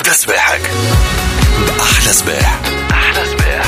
تبدأ صباحك بأحلى صباح. أحلى صباح.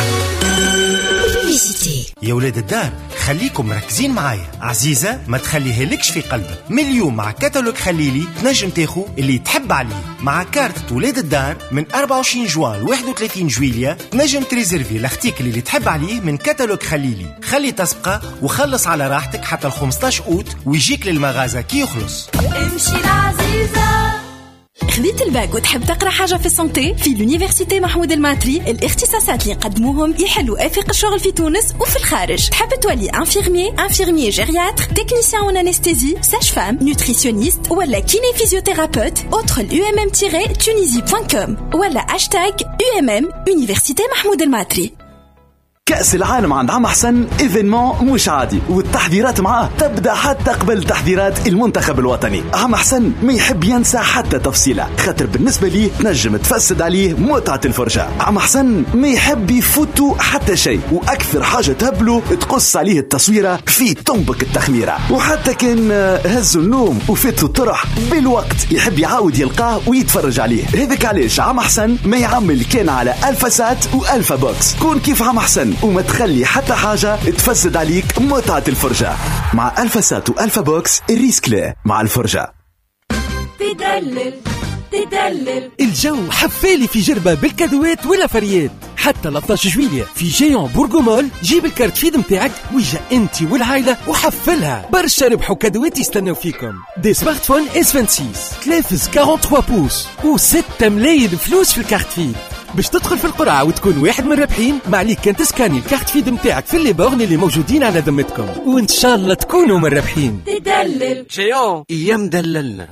يا ولاد الدار خليكم مركزين معايا. عزيزة ما تخليها لكش في قلبك. من اليوم مع كتالوج خليلي تنجم تاخو اللي تحب عليه. مع كارت ولاد الدار من 24 جوان ل 31 جويلية تنجم تريزرفي لاختيك اللي تحب عليه من كتالوج خليلي. خلي تسبقه وخلص على راحتك حتى 15 أوت ويجيك للمغازة كي يخلص. امشي العزيزة. خذيت الباك وتحب تقرأ حاجة في السنتي؟ في اليونيفرسيتي محمود الماتري الاختصاصات اللي يقدموهم يحلوا آفاق الشغل في تونس وفي الخارج. تحب تولي انفيرمي جيرياتر، تكنيسيان اون انستيزي، ساج فام، نوتريسيونيست ولا كيني فيزيوثيرابيوت. ادخل umm-tunisie.com ولا هاشتاج UMM Université محمود الماتري. كأس العالم عند عم حسن إيفينمون مش عادي، والتحضيرات معاه تبدأ حتى قبل تحضيرات المنتخب الوطني. عم حسن ما يحب ينسى حتى تفصيلة، خاطر بالنسبة لي تنجم تفسد عليه متعة الفرجة. عم حسن ما يحب يفوتوا حتى شيء، وأكثر حاجة تهبله تقص عليه التصويرة في تنبك التخميرة. وحتى كان هزوا النوم وفاتوا الطرح بالوقت يحب يعاود يلقاه ويتفرج عليه. هذاك علاش عم حسن ما يعمل كان على ألفا سات وألفا بوكس. كون كيف عم حسن وما تخلي حتى حاجة تفسد عليك متعة الفرجة. مع ألفا سات وألفا بوكس الريسك لا مع الفرجة. تدلل الجو حفالي في جربة بالكادوات ولا فريات. حتى 13 جويلية في جيون بورغومول جيب الكارت فيد متاعك ويجا انت والعائلة وحفلها. برشا ربحوا كادوات يستنوا فيكم. دي سمارت فون S26 تلافز 43 بوس و6 ملايين فلوس في الكارت فيد. باش تدخل في القرعة وتكون واحد من الرابحين ما عليك كان تسكاني الكارت فيد متاعك في اللي بورن اللي موجودين على ذمتكم، وان شاء الله تكونوا من الرابحين. تدلل جيون ايام دللنا.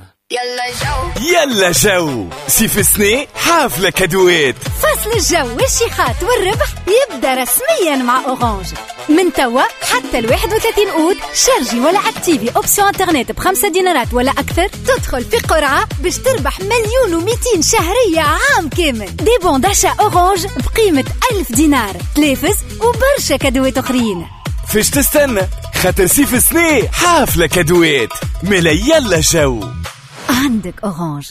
يلا جو سيف السنة حافلة كادوات. فصل الجو والشيخات والربح يبدأ رسميا مع أورانج. من توا حتى 31 أوت شارجي ولا اكتيفي أوبسيون انترنت ب5 دينارات ولا أكثر تدخل في قرعة باش تربح 1,200,000 شهرية عام كامل. دي بون داشا أورانج بقيمة 1000 دينار، تلافز وبرشا كادوات أخرين. فيش تستنى خاطر سيف السنة حافلة كادوات. ملا يلا جو عندك أورانج.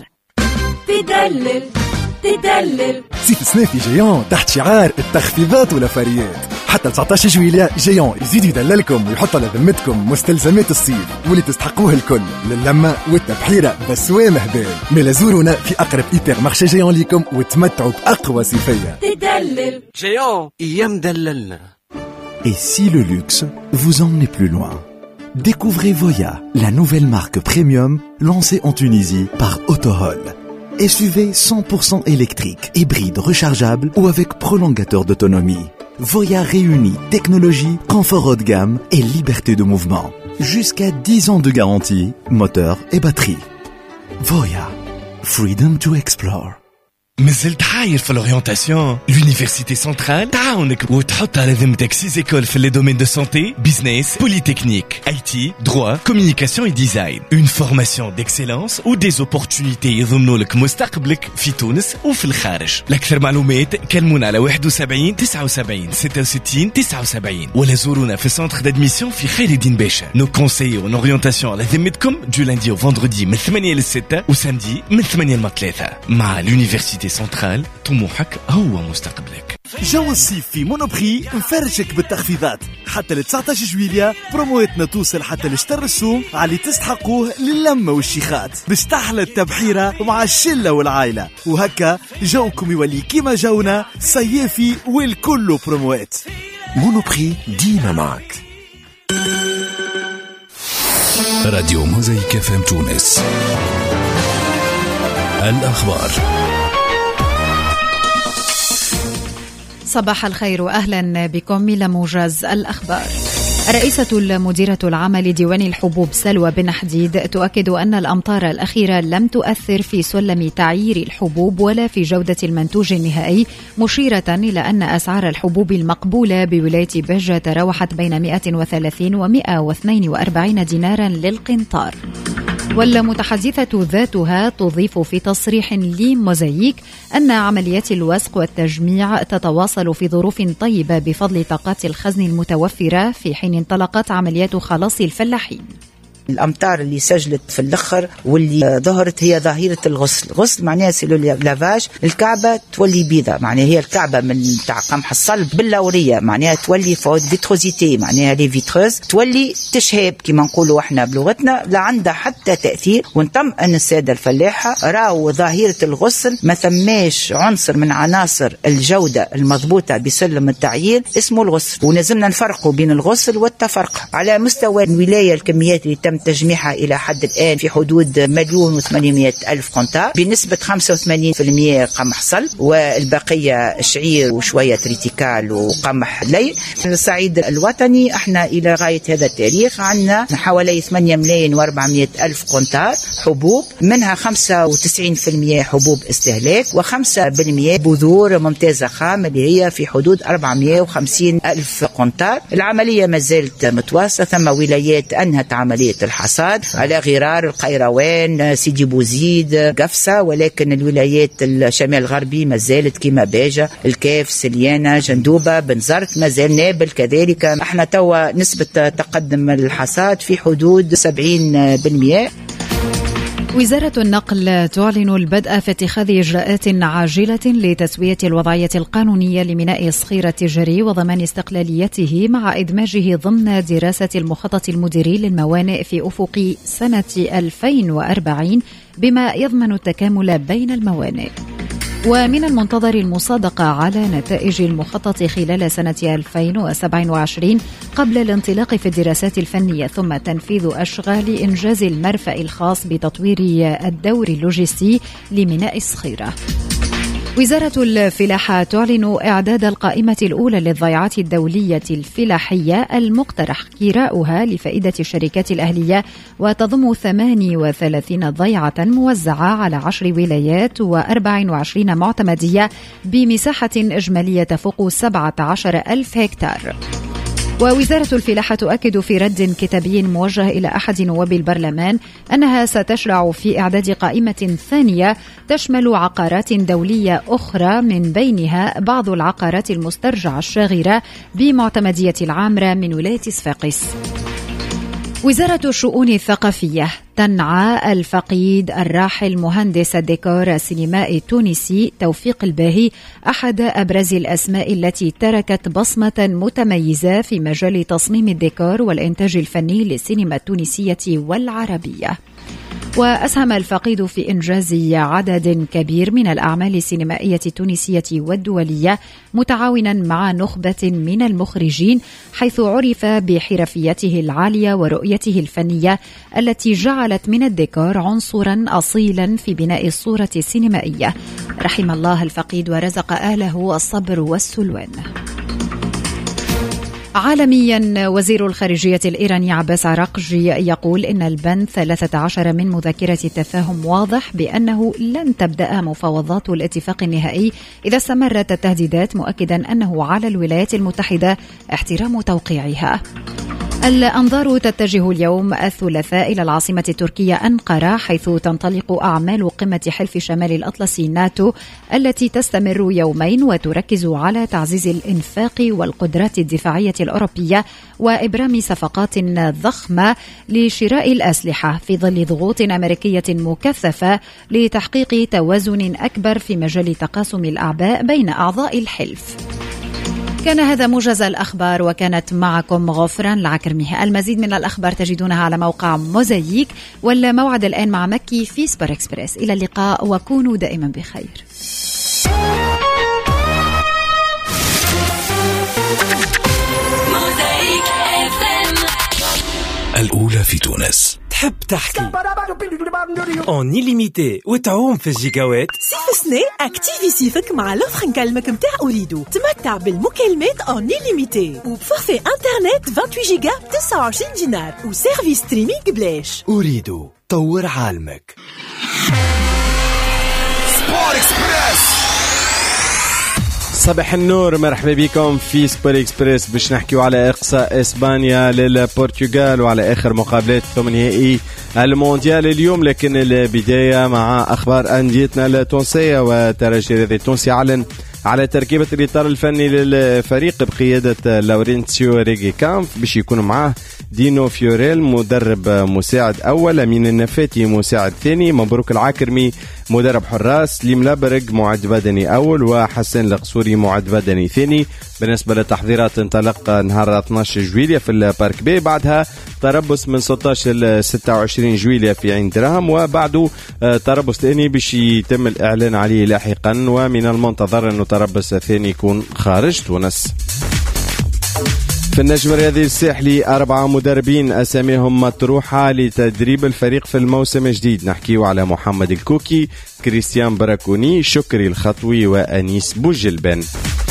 تدلل سيف السنة في جيون تحت شعار التخفيضات والفريات. حتى 19 جويلية جيون يزيد يدللكم ويحط على ذمتكم مستلزمات الصيف واللي تستحقوه الكل للمة والتبحيرة بسوام هبال. ملا زورونا في أقرب إيبر مارشي جيون ليكم وتمتعوا بأقوى صيفية. تدلل جيون ايام دللنا. Et si le luxe vous emmenait plus loin? Découvrez Voya, la nouvelle marque premium lancée en Tunisie par Autohol. SUV 100% électrique, hybride rechargeable ou avec prolongateur d'autonomie. Voya réunit technologie, confort haut de gamme et liberté de mouvement. Jusqu'à 10 ans de garantie, moteur et batterie. Voya, freedom to explore. مازلت حاير في l'orientation. l'université centrale تعاونك وتحط على ذمتك 6 écoles في les domaines de santé, business, polytechnique, IT, droit, communication et design. Une formation d'excellence ou des opportunités يضمنوا لك مستقبلك في تونس وفي الخارج. لأكثر معلومات كلمونا على 71 79 66 79 ولا زورونا في centre d'admission في خير الدين باشا. Nos conseillers en orientation على ذمتكم du lundi au vendredi من 8 ل 6 وسامدي من 8 ل 3. مع l'université سنترال طموحك هو مستقبلك. جو الصيف في مونوبري مفرشك بالتخفيضات. حتى ل 19 جويلية برومواتنا توصل حتى لشطر السوم على تستحقوه للمة والشيخات باش تحلى التبحيرة مع الشلة والعائلة. وهكا جوكم يولي كيما جونا صيافي والكل بروموات. مونوبري ديما معك. راديو موزايك FM تونس. الأخبار. صباح الخير وأهلا بكم إلى موجز الأخبار. الرئيسة المديرة العامة لديوان الحبوب سلوى بن حديد تؤكد أن الأمطار الأخيرة لم تؤثر في سلم تعيير الحبوب ولا في جودة المنتوج النهائي، مشيرة إلى أن أسعار الحبوب المقبولة بولاية بهجة تراوحت بين 130 و 142 دينارا للقنطار. والمتحدثة ذاتها تضيف في تصريح لموزايك أن عمليات الوسق والتجميع تتواصل في ظروف طيبة بفضل طاقات الخزن المتوفرة، في حين انطلقت عمليات خلاص الفلاحين. الأمطار اللي سجلت في الأخر واللي ظهرت هي ظاهرة الغسل معناها سيلو لافاج. الكعبة تولي بيضة، معناها هي الكعبة من تاع قمح الصلب باللورية، معناها تولي فوت فيتروزيتي، معناها لي فيتروز تولي تشهاب كما نقولوا احنا بلغتنا، لا عندها حتى تأثير. ونطمئن السادة الفلاحة راو ظاهرة الغسل ما ثماش عنصر من عناصر الجودة المضبوطة بسلم التعيير اسمه الغسل، ونزلنا نفرقوا بين الغسل والتفرقة. على مستوى الولاية الكميات اللي تم تجميعها إلى حد الآن في حدود 1,800,000 قنطار بنسبة 85% قمح صلب، والبقية شعير وشوية تريتيكال وقمح ليل. الصعيد الوطني احنا إلى غاية هذا التاريخ عندنا حوالي 8,400,000 قنطار حبوب، منها 95% حبوب استهلاك و5% بذور ممتازة خام اللي هي في حدود 450,000 قنطار. العملية ما زالت متواصلة، ثم ولايات أنهت عملية الحصاد على غرار القيروان، سيدي بوزيد، قفصة، ولكن الولايات الشمال الغربي ما زالت كما باجة، الكاف، سليانة، جندوبة، بنزرت، ما زال نابل كذلك. احنا توا نسبة تقدم الحصاد في حدود 70%. وزارة النقل تعلن البدء في اتخاذ إجراءات عاجلة لتسوية الوضعية القانونية لميناء صخير التجاري وضمان استقلاليته مع إدماجه ضمن دراسة المخطط المديري للموانئ في أفق سنة 2040 بما يضمن التكامل بين الموانئ. ومن المنتظر المصادقة على نتائج المخطط خلال سنة 2027 قبل الانطلاق في الدراسات الفنية ثم تنفيذ أشغال إنجاز المرفأ الخاص بتطوير الدور اللوجستي لميناء الصخيرة. وزارة الفلاحة تعلن إعداد القائمة الأولى للضيعات الدولية الفلاحية المقترح كراؤها لفائدة الشركات الأهلية، وتضم 38 ضيعة موزعة على 10 ولايات و24 معتمدية بمساحة إجمالية تفوق 17,000 هكتار. ووزارة الفلاحة تؤكد في رد كتابي موجه إلى أحد نواب البرلمان أنها ستشرع في إعداد قائمة ثانية تشمل عقارات دولية أخرى، من بينها بعض العقارات المسترجعة الشاغرة بمعتمدية العامرة من ولاية صفاقس. وزارة الشؤون الثقافية تنعى الفقيد الراحل مهندس الديكور السينمائي التونسي توفيق الباهي أحد أبرز الأسماء التي تركت بصمة متميزة في مجال تصميم الديكور والإنتاج الفني للسينما التونسية والعربية. وأسهم الفقيد في إنجاز عدد كبير من الأعمال السينمائية التونسية والدولية متعاونا مع نخبة من المخرجين، حيث عرف بحرفيته العالية ورؤيته الفنية التي جعلت من الديكور عنصرا أصيلا في بناء الصورة السينمائية. رحم الله الفقيد ورزق أهله الصبر والسلوان. عالميا، وزير الخارجية الإيراني عباس عراقجي يقول إن البند 13 من مذكرة التفاهم واضح بأنه لن تبدأ مفاوضات الاتفاق النهائي إذا استمرت التهديدات، مؤكدا أنه على الولايات المتحدة احترام توقيعها. الأنظار تتجه اليوم الثلاثاء إلى العاصمة التركية أنقرة، حيث تنطلق أعمال قمة حلف شمال الأطلسي ناتو التي تستمر يومين وتركز على تعزيز الإنفاق والقدرات الدفاعية الأوروبية وإبرام صفقات ضخمة لشراء الأسلحة في ظل ضغوط أمريكية مكثفة لتحقيق توازن أكبر في مجال تقاسم الأعباء بين أعضاء الحلف. كان هذا موجز الأخبار، وكانت معكم غفران العكرمي. المزيد من الأخبار تجدونها على موقع موزايك، والموعد الآن مع مكي في سوبر إكسبريس. إلى اللقاء وكونوا دائما بخير. الأولى في تونس. تحب تحكي اون إليميتي وتعوم في الجيجاوات؟ سيف سني اكتيفي سيفك مع لوفر نكلمك متاع أريدو. تمتع بالمكالمات اون إليميتي وبفورفي انترنت 28 جيجا ب 29 دينار وسيرفيس ستريمينغ بلاش. أريدو طور عالمك. سبور إكسبريس. صباح النور، مرحبا بكم في سبور إكسبريس. باش نحكيو على إقصاء إسبانيا للبرتغال وعلى آخر مقابلات ثم نهائي المونديال اليوم، لكن البداية مع أخبار أنديتنا التونسية. وترجي الرياضي التونسي أعلن على تركيبة الإطار الفني للفريق بقيادة لورينتسيو ريغي كامف باش يكون معاه دينو فيوريل مدرب مساعد أول، أمين النفاتي مساعد ثاني، مبروك العكرمي مدرب حراس، ليم لابرق معد بدني أول، وحسن القصوري معد بدني ثاني. بالنسبة للتحضيرات انطلق نهار 12 جويلية في البارك بي، بعدها تربص من 16 ل 26 جويلية في عين دراهم، وبعده تربص ثاني باش يتم الإعلان عليه لاحقا، ومن المنتظر أنه تربص ثاني يكون خارج تونس. في النجم الرياضي الساحلي 4 مدربين أساميهم مطروحة لتدريب الفريق في الموسم الجديد. نحكيو على محمد الكوكي، كريستيان براكوني، شكري الخطوي، وأنيس بوجلبان.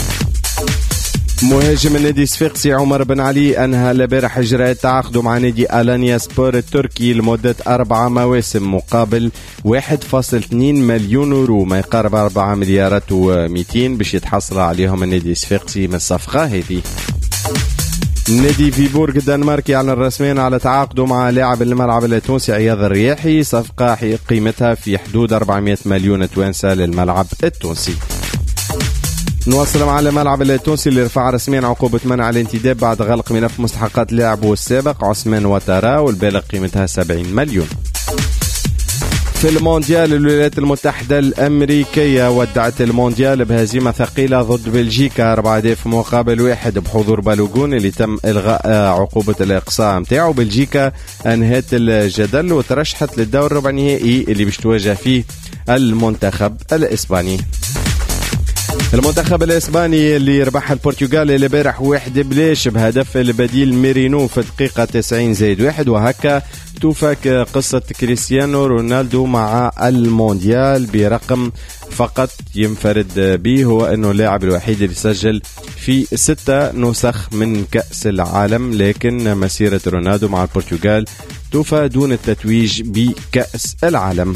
مهاجم النادي الصفاقسي عمر بن علي أنهى البارح إجراء تعاقده مع نادي ألانيا سبور التركي لمدة 4 مواسم مقابل 1.2 مليون يورو، ما يقارب 4 مليارات و200 باش يتحصل عليهم النادي الصفاقسي من الصفقة هذه. نادي فيبورغ الدنماركي أعلن رسميا على تعاقده مع لاعب الملعب التونسي عياض الرياحي، صفقة قيمتها في حدود 400 مليون توانسة للملعب التونسي. نواصل مع الملعب التونسي اللي رفع رسميا عقوبة منع الانتداب بعد غلق ملف مستحقات لاعبه السابق عثمان وتارا والبالغ قيمتها 70 مليون. في المونديال الولايات المتحدة الأمريكية ودعت المونديال بهزيمة ثقيلة ضد بلجيكا 4-1 مقابل 1 بحضور بالوغون اللي تم إلغاء عقوبة الإقصاء متاعه. بلجيكا أنهت الجدل وترشحت للدور الربع النهائي اللي باش تواجه فيه المنتخب الإسباني. المنتخب الإسباني اللي ربح البرتغال البارح 1-0 بهدف البديل ميرينو في الدقيقة 90+1، وهكا توفك قصة كريستيانو رونالدو مع المونديال برقم فقط ينفرد به، هو أنه اللاعب الوحيد اللي سجل في 6 نسخ من كأس العالم، لكن مسيرة رونالدو مع البرتغال توفى دون التتويج بكأس العالم.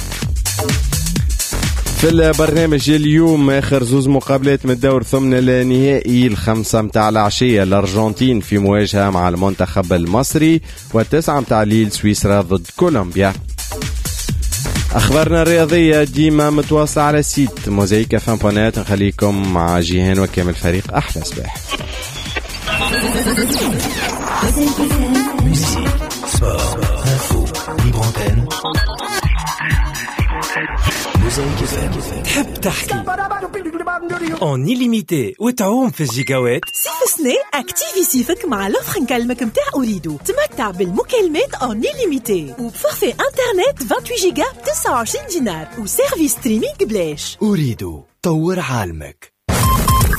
في البرنامج اليوم آخر 2 مقابلات من الدور ثمن النهائي، 5 متاع العشية الأرجنتين في مواجهة مع المنتخب المصري، و9 متاع الليل سويسرا ضد كولومبيا. أخبارنا الرياضية ديما متواصلة على سيت موزايك FM.net. نخليكم مع جيهان وكامل فريق أحلى صباح. تحب تحكي اون إليميتي وتعوم في الجيجاوات؟ سيف سني اكتيفي سيفك مع لوفر نكلمك متاع أريدو. تمتع بالمكالمات اون إليميتي وبفورفي انترنت 28 جيجا ب 29 دينار وسيرفيس ستريمينغ بلاش. أريدو طور عالمك.